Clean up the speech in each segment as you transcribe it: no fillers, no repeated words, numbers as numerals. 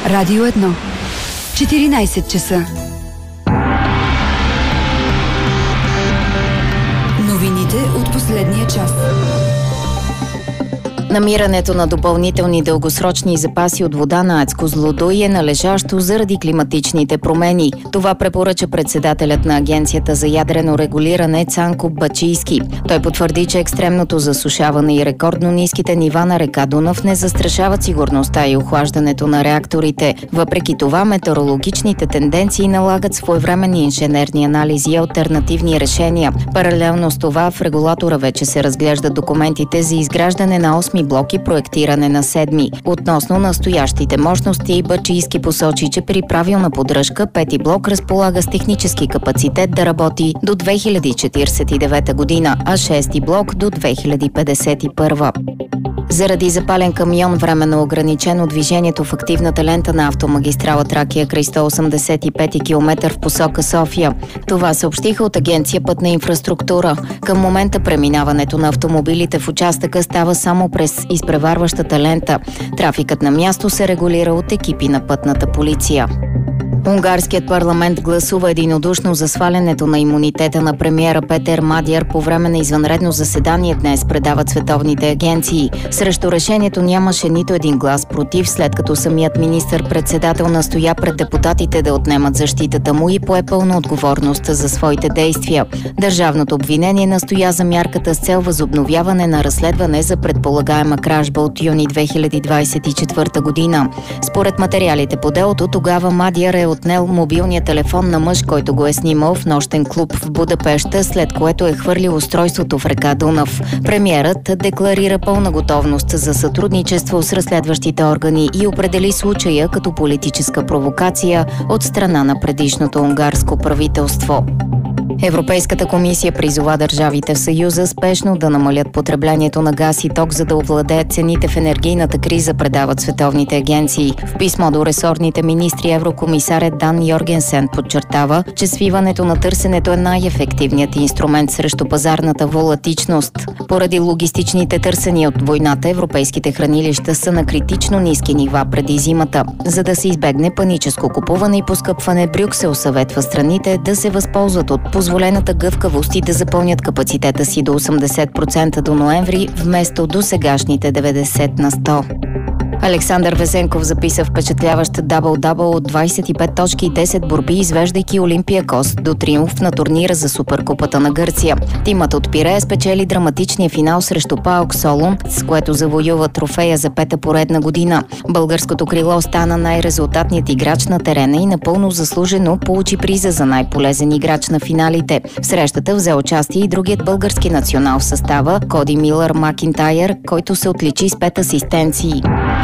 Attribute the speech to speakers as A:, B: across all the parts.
A: Радио 1. 14 часа. Новините от последния час.
B: Намирането на допълнителни дългосрочни запаси от вода на АЕЦ Козлодуй е належащо заради климатичните промени. Това препоръча председателят на Агенцията за ядрено регулиране Цанко Бачийски. Той потвърди, че екстремното засушаване и рекордно ниските нива на река Дунав не застрашават сигурността и охлаждането на реакторите. Въпреки това, метеорологичните тенденции налагат своевременни инженерни анализи и алтернативни решения. Паралелно с това, в регулатора вече се разглеждат документите за изграждане на 8 блок и проектиране на 7. Относно настоящите мощности, Бачийски посочи, че при правилна поддръжка 5 блок разполага с технически капацитет да работи до 2049 година, а 6 блок до 2051. Заради запален камион временно ограничено движението в активната лента на автомагистрала Тракия край 185 км в посока София. Това съобщиха от Агенция Пътна инфраструктура. Към момента преминаването на автомобилите в участъка става само през изпреварващата лента. Трафикът на място се регулира от екипи на пътната полиция. Унгарският парламент гласува единодушно за свалянето на имунитета на премиера Петър Мадияр по време на извънредно заседание днес, предават световните агенции. Срещу решението нямаше нито един глас против, след като самият министър-председател настоя пред депутатите да отнемат защитата му и пое пълна отговорност за своите действия. Държавното обвинение настоя за мярката с цел възобновяване на разследване за предполагаема кражба от юни 2024 година. Според материалите по делото, тогава Мадияр е отнел мобилния телефон на мъж, който го е снимал в нощен клуб в Будапеща, след което е хвърлил устройството в река Дунав. Премиерът декларира пълна готовност за сътрудничество с разследващите органи и определи случая като политическа провокация от страна на предишното унгарско правителство. Европейската комисия призова държавите в Съюза спешно да намалят потреблението на газ и ток, за да овладеят цените в енергийната криза, предават световните агенции. В писмо до ресорните министри еврокомисарят Дан Йоргенсен подчертава, че свиването на търсенето е най-ефективният инструмент срещу пазарната волатичност. Поради логистичните търсения от войната, европейските хранилища са на критично ниски нива преди зимата. За да се избегне паническо купуване и поскъпване, Брюксел съветва страните да се възползват от позволената гъвкавост и да запълнят капацитета си до 80% до ноември, вместо до сегашните 90%. Александър Везенков записа впечатляващ дабъл-дабъл от 25 точки и 10 борби, извеждайки Олимпиакос до триумф на турнира за Суперкупата на Гърция. Тимът от Пирея спечели драматичния финал срещу ПАОК Солун, с което завоюва трофея за пета поредна година. Българското крило стана най-резултатният играч на терена и напълно заслужено получи приза за най-полезен играч на финалите. В срещата взе участие и другият български национал в състава Коди Милър Макинтайър, който се отличи с 5 асистенции.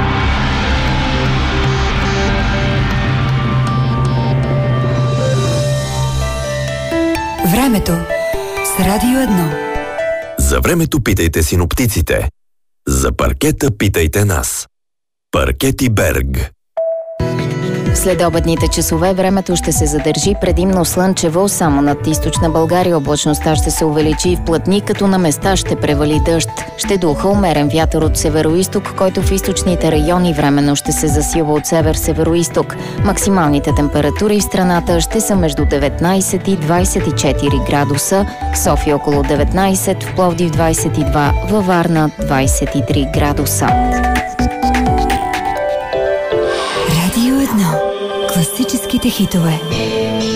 A: Времето с Радио 1.
C: За времето питайте синоптиците. За паркета питайте нас. Паркети Берг.
B: В следобедните часове времето ще се задържи предимно слънчево, само над източна България облачността ще се увеличи и вплътни, като на места ще превали дъжд. Ще духа умерен вятър от североизток, който в източните райони временно ще се засилва от север-североизток. Максималните температури в страната ще са между 19 и 24 градуса, в София около 19, в Пловдив 22, във Варна 23 градуса.
A: Радио 1. Класическите хитове.